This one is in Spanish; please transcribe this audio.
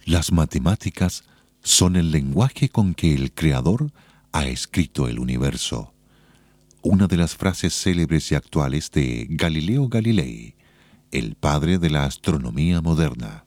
Las matemáticas son el lenguaje con que el Creador ha escrito el universo. Una de las frases célebres y actuales de Galileo Galilei, el padre de la astronomía moderna.